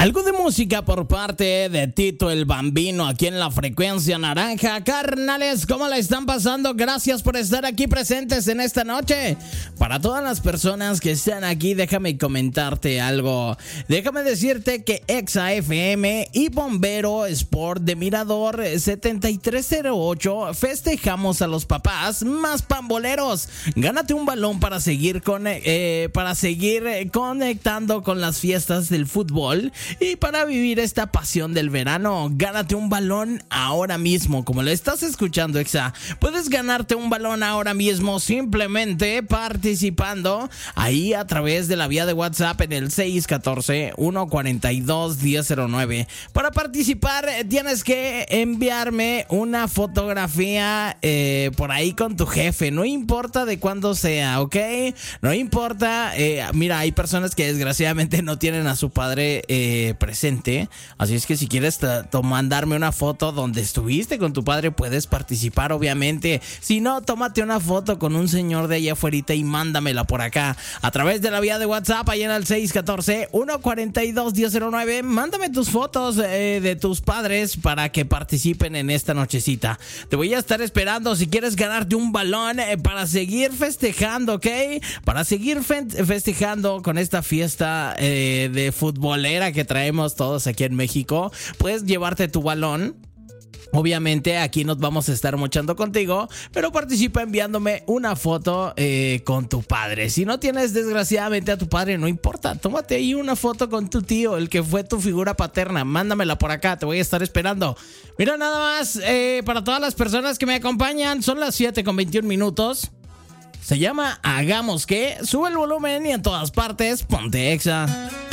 Algo de música por parte de Tito el Bambino aquí en la Frecuencia Naranja. Carnales, ¿cómo la están pasando? Gracias por estar aquí presentes en esta noche. Para todas las personas que están aquí, déjame comentarte algo. Déjame decirte que Exa FM y Bombero Sport de Mirador 7308 festejamos a los papás más pamboleros. Gánate un balón para seguir conectando con las fiestas del fútbol y para vivir esta pasión del verano. Gánate un balón ahora mismo, como lo estás escuchando, Exa. Puedes ganarte un balón ahora mismo simplemente participando ahí a través de la vía de WhatsApp en el 614-142-1009. Para participar tienes que enviarme una fotografía por ahí con tu jefe, no importa de cuándo sea, ¿ok? No importa, mira, hay personas que desgraciadamente no tienen a su padre presente, así es que si quieres mandarme una foto donde estuviste con tu padre, puedes participar, obviamente. Si no, tómate una foto con un señor de allá afuera y mándamela por acá a través de la vía de WhatsApp, ahí en el 614-142-1009. Mándame tus fotos de tus padres para que participen en esta nochecita. Te voy a estar esperando si quieres ganarte un balón para seguir festejando, ¿ok? Para seguir festejando con esta fiesta de futbolera que traemos todos aquí en México. Puedes llevarte tu balón. Obviamente aquí nos vamos a estar mochando contigo, pero participa enviándome una foto con tu padre. Si no tienes desgraciadamente a tu padre, no importa, tómate ahí una foto con tu tío, el que fue tu figura paterna. Mándamela por acá, te voy a estar esperando. Mira, nada más, para todas las personas que me acompañan, son las 7:21. Se llama Hagamos Que. Sube el volumen y en todas partes ponte Exa.